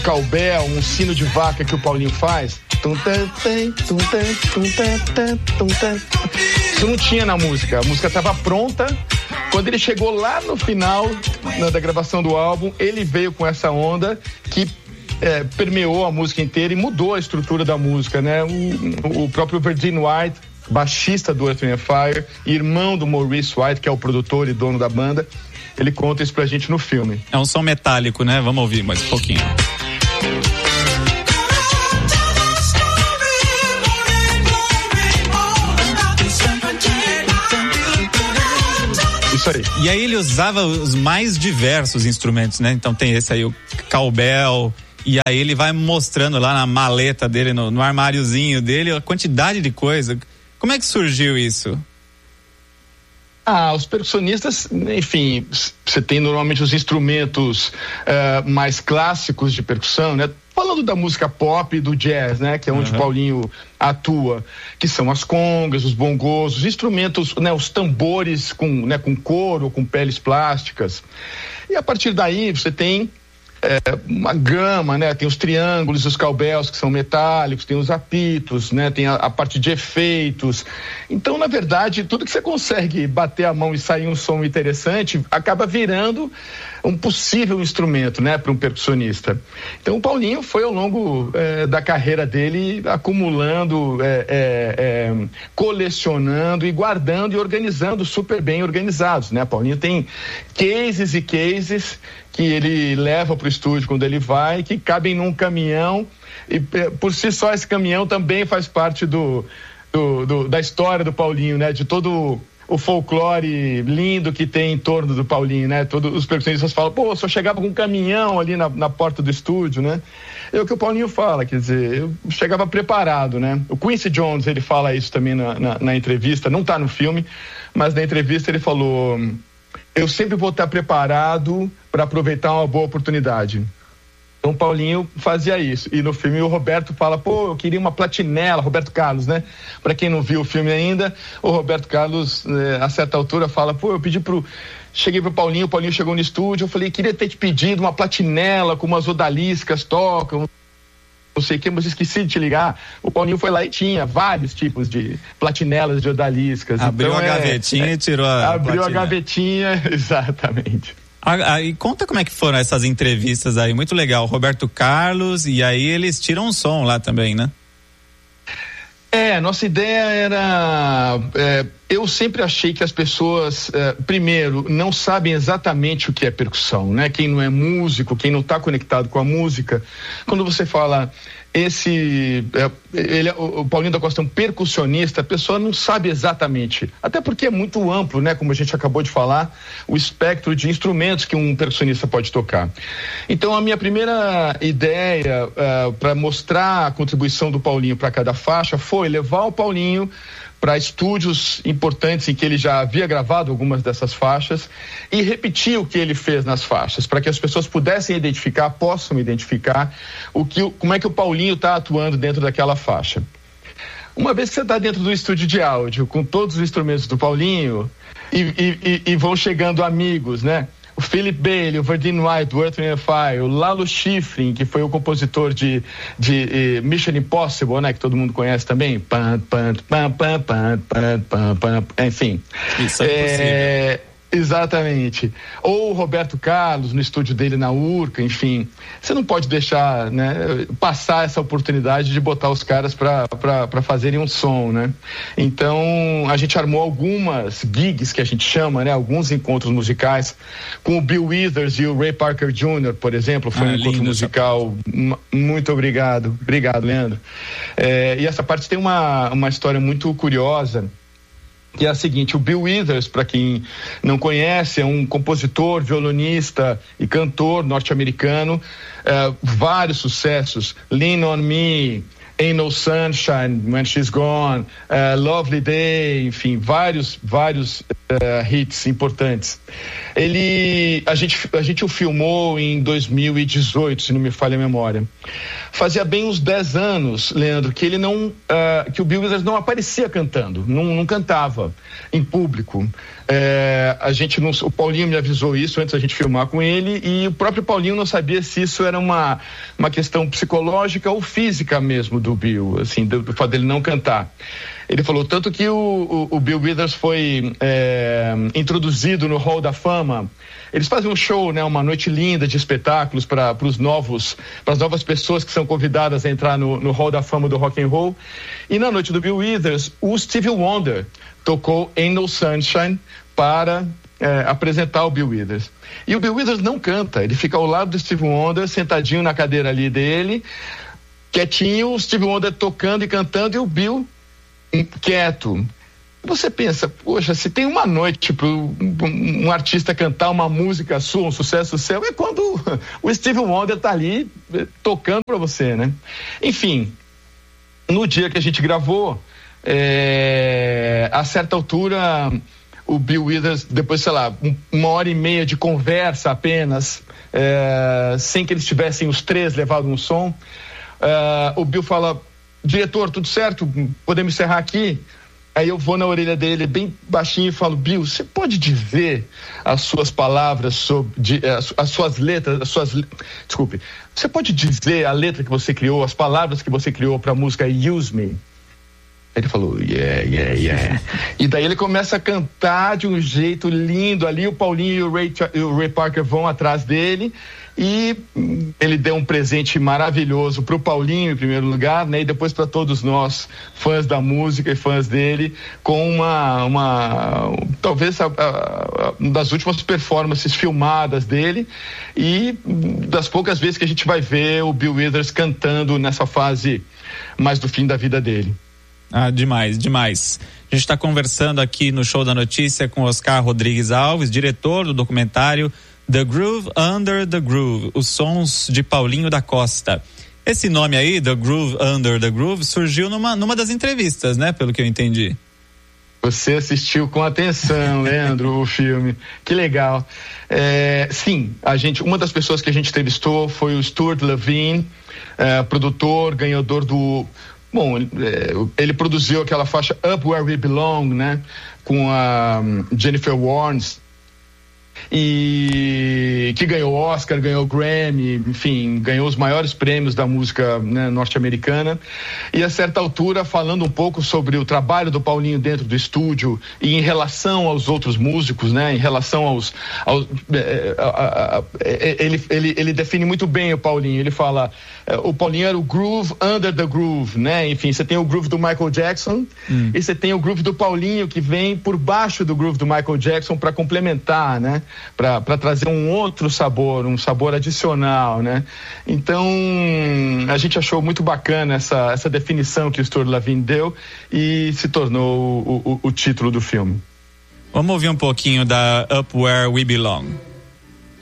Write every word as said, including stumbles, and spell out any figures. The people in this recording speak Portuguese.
cowbell, um sino de vaca que o Paulinho faz. Isso não tinha na música, a música estava pronta. Quando ele chegou lá no final, né, da gravação do álbum, ele veio com essa onda que é, permeou a música inteira e mudou a estrutura da música, né? O, o próprio Verdine White, baixista do Earth, Wind and Fire, irmão do Maurice White, que é o produtor e dono da banda, ele conta isso pra gente no filme. É um som metálico, né? Vamos ouvir mais um pouquinho. Isso aí. E aí ele usava os mais diversos instrumentos, né? Então tem esse aí, o cowbell, e aí ele vai mostrando lá na maleta dele, no, no armáriozinho dele, a quantidade de coisa. Como é que surgiu isso? Ah, os percussionistas, enfim, você tem normalmente os instrumentos uh, mais clássicos de percussão, né? Falando da música pop e do jazz, né? Que é onde uhum. o Paulinho atua, que são as congas, os bongos, os instrumentos, né? Os tambores com, né? com couro, com peles plásticas. E a partir daí você tem é, uma gama, né? Tem os triângulos, os cowbells que são metálicos, tem os apitos, né? Tem a, a parte de efeitos. Então, na verdade, tudo que você consegue bater a mão e sair um som interessante acaba virando um possível instrumento, né, para um percussionista. Então o Paulinho foi ao longo é, da carreira dele acumulando, é, é, é, colecionando e guardando e organizando super bem organizados, né? Paulinho tem cases e cases que ele leva para o estúdio quando ele vai, que cabem num caminhão e por si só esse caminhão também faz parte do, do, do da história do Paulinho, né? De todo o folclore lindo que tem em torno do Paulinho, né? Todos os percussionistas falam, pô, eu só chegava com um caminhão ali na, na porta do estúdio, né? É o que o Paulinho fala, quer dizer, eu chegava preparado, né? O Quincy Jones, ele fala isso também na, na, na entrevista, não tá no filme, mas na entrevista ele falou, eu sempre vou estar preparado para aproveitar uma boa oportunidade. Então o Paulinho fazia isso. E no filme o Roberto fala, pô, eu queria uma platinela, Roberto Carlos, né? Pra quem não viu o filme ainda, o Roberto Carlos, eh, a certa altura, fala, pô, eu pedi pro... Cheguei pro Paulinho, o Paulinho chegou no estúdio, eu falei, queria ter te pedido uma platinela com umas odaliscas, tocam, não sei o que, mas esqueci de te ligar. O Paulinho foi lá e tinha vários tipos de platinelas de odaliscas. Abriu então, a é, gavetinha é, e tirou a Abriu platina. a gavetinha, exatamente. Ah, e conta como é que foram essas entrevistas aí, muito legal, Roberto Carlos, e aí eles tiram um som lá também, né? É, nossa ideia era, é, eu sempre achei que as pessoas, é, primeiro, não sabem exatamente o que é percussão, né? Quem não é músico, quem não está conectado com a música, quando você fala esse, é, ele, o, o Paulinho da Costa é um percussionista, a pessoa não sabe exatamente, até porque é muito amplo, né? Como a gente acabou de falar, o espectro de instrumentos que um percussionista pode tocar. Então a minha primeira ideia uh, para mostrar a contribuição do Paulinho para cada faixa foi levar o Paulinho para estúdios importantes em que ele já havia gravado algumas dessas faixas e repetir o que ele fez nas faixas, para que as pessoas pudessem identificar, possam identificar o que, como é que o Paulinho está atuando dentro daquela faixa. Uma vez que você está dentro do estúdio de áudio, com todos os instrumentos do Paulinho, e, e, e vão chegando amigos, né? O Philip Bailey, o Verdine White, o Earth, Wind and Fire, o Lalo Schifrin, que foi o compositor de, de, de Mission Impossible, né? Que todo mundo conhece também. Pam, pam, pam, pam, pam, pam, pam, pam, enfim. Isso é, é possível. Exatamente. Ou o Roberto Carlos no estúdio dele na Urca, enfim. Você não pode deixar, né, passar essa oportunidade de botar os caras para fazerem um som, né? Então a gente armou algumas gigs que a gente chama, né? Alguns encontros musicais com o Bill Withers e o Ray Parker Júnior, por exemplo. Foi ah, um encontro musical. Muito obrigado. Obrigado, Leandro. É, e essa parte tem uma, uma história muito curiosa, que é a seguinte: o Bill Withers, para quem não conhece, é um compositor, violonista e cantor norte-americano, uh, vários sucessos, Lean on Me, Ain't No Sunshine, When She's Gone, uh, Lovely Day, enfim, vários, vários uh, hits importantes. Ele, a gente, a gente o filmou em dois mil e dezoito, se não me falha a memória. Fazia bem uns dez anos, Leandro, que ele não, uh, que o Bill Withers não aparecia cantando, não, não cantava em público. É, a gente não, o Paulinho me avisou isso antes da gente filmar com ele, e o próprio Paulinho não sabia se isso era uma, uma questão psicológica ou física mesmo do Bill, assim, do, do fato dele não cantar. Ele falou tanto que o, o, o Bill Withers foi é, introduzido no Hall da Fama. Eles fazem um show, né, uma noite linda de espetáculos para os novos, para as novas pessoas que são convidadas a entrar no, no Hall da Fama do Rock and Roll. E na noite do Bill Withers, o Stevie Wonder tocou Ain't No Sunshine para é, apresentar o Bill Withers. E o Bill Withers não canta, ele fica ao lado do Stevie Wonder, sentadinho na cadeira ali dele, quietinho, o Stevie Wonder tocando e cantando, e o Bill quieto. Você pensa, poxa, se tem uma noite para um, um artista cantar uma música sua, um sucesso seu, é quando o Stevie Wonder tá ali tocando para você, né? Enfim, no dia que a gente gravou, é, a certa altura, o Bill Withers, depois, sei lá, um, uma hora e meia de conversa apenas, é, sem que eles tivessem os três levado um som, é, o Bill fala: diretor, tudo certo? Podemos encerrar aqui? Aí eu vou na orelha dele bem baixinho e falo: Bill, você pode dizer as suas palavras sobre, de, as, as suas letras, as suas, desculpe, você pode dizer a letra que você criou, as palavras que você criou para a música Use Me? Ele falou: yeah, yeah, yeah. E daí ele começa a cantar de um jeito lindo ali, o Paulinho e o Ray, o Ray Parker vão atrás dele, e ele deu um presente maravilhoso pro Paulinho em primeiro lugar, né? E depois para todos nós, fãs da música e fãs dele, com uma, uma talvez a, a, uma das últimas performances filmadas dele, e das poucas vezes que a gente vai ver o Bill Withers cantando nessa fase mais do fim da vida dele. Ah, demais, demais. A gente está conversando aqui no Show da Notícia com Oscar Rodrigues Alves, diretor do documentário The Groove Under the Groove, os sons de Paulinho da Costa. Esse nome aí, The Groove Under the Groove, surgiu numa, numa das entrevistas, né? Pelo que eu entendi. Você assistiu com atenção, Leandro, o filme. Que legal. É, sim, a gente, uma das pessoas que a gente entrevistou foi o Stuart Levine, é, produtor, ganhador do... Bom, ele, ele produziu aquela faixa Up Where We Belong, né? Com a Jennifer Warnes, e que ganhou Oscar, ganhou Grammy, enfim, ganhou os maiores prêmios da música, né, norte-americana. E a certa altura, falando um pouco sobre o trabalho do Paulinho dentro do estúdio e em relação aos outros músicos, né, em relação aos, aos é, a, a, a, ele, ele, ele define muito bem o Paulinho. Ele fala, é, o Paulinho era o groove under the groove, né? Enfim, você tem o groove do Michael Jackson, hum. e você tem o groove do Paulinho, que vem por baixo do groove do Michael Jackson para complementar, né? Para trazer um outro sabor, um sabor adicional, né? Então, a gente achou muito bacana essa, essa definição que o Stuart Levine deu, e se tornou o, o, o título do filme. Vamos ouvir um pouquinho da Up Where We Belong.